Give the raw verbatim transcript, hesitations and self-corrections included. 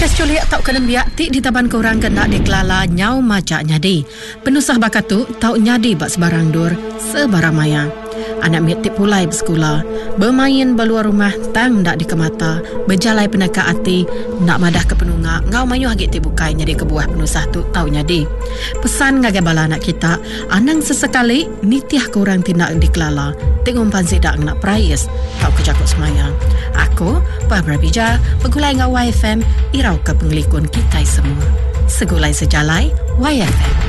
Kes culik tau kena biak ti di taban korang kena dikelala nyau macak nyadi. Penusah bakatu tau nyadi bak sebarang dur sebarang maya. Anak mit tip pulai bersekolah, bermain beluar rumah tang dak dikemata, berjalai penaka hati, nak madah ke penunga, ngau mayu hagit ti bukai nyadi kebuah penusah tu tau nyadi. Pesan ngagai bala anak kita, anang sesekali nitiah korang tindak dikelala, tengumpan sidak nak prayas, tau kejakut semaya. Aku, Barbara Bija, pegulai ngau Y F M, irau ke pengelikun kita semua. Segulai sejalai, Y F M.